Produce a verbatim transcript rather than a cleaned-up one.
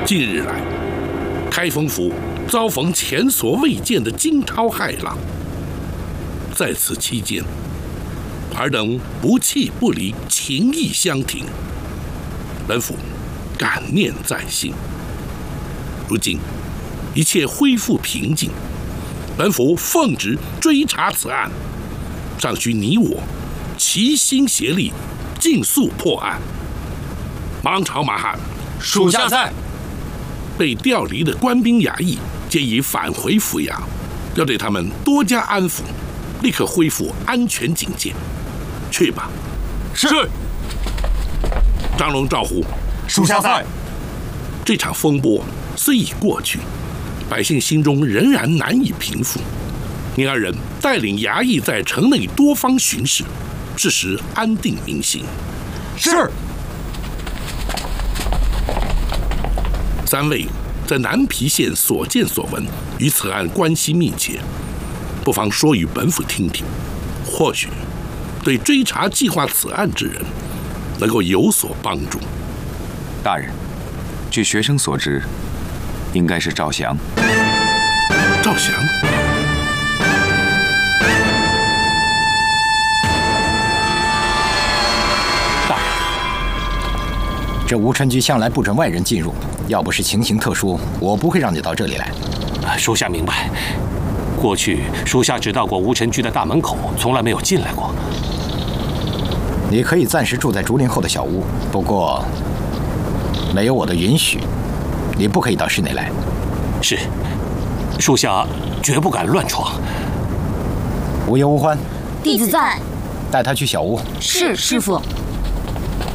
近日来，开封府遭逢前所未见的惊涛骇浪。在此期间，尔等不弃不离，情义相挺，本府感念在心。如今一切恢复平静，本府奉旨追查此案，尚需你我齐心协力，尽速破案。王朝马汉， 属下在。 被调离的官兵衙役皆已返回府衙，要对他们多加安抚，立刻恢复安全警戒。去吧。 是。 张龙、赵虎， 属下在。 这场风波虽已过去，百姓心中仍然难以平复。您二人带领衙役在城内多方巡视，适时安定民心。 是。 三位在南皮县所见所闻，与此案关系密切，不妨说与本府听听，或许对追查计划此案之人能够有所帮助。 大人，据学生所知，应该是赵翔。 赵翔？ 大人，这吴川局向来不准外人进入，要不是情形特殊，我不会让你到这里来。 属下明白。过去属下只到过吴晨居的大门口，从来没有进来过。 你可以暂时住在竹林后的小屋，不过没有我的允许，你不可以到室内来。 是，属下绝不敢乱闯。 无忧无欢， 弟子在。 带他去小屋。 是，师傅。